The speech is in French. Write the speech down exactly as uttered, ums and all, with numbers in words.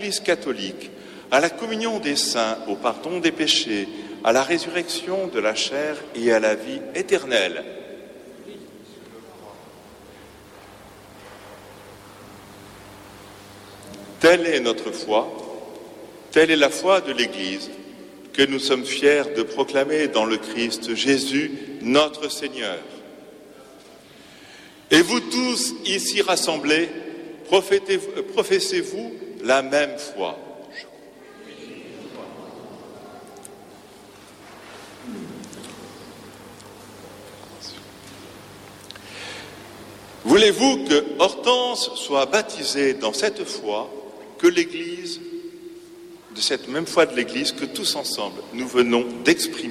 l'Église catholique, à la communion des saints, au pardon des péchés, à la résurrection de la chair et à la vie éternelle. Telle est notre foi, telle est la foi de l'Église que nous sommes fiers de proclamer dans le Christ Jésus, notre Seigneur. Et vous tous ici rassemblés, professez-vous la même foi. Voulez-vous que Hortense soit baptisée dans cette foi que l'Église, de cette même foi de l'Église que tous ensemble nous venons d'exprimer ?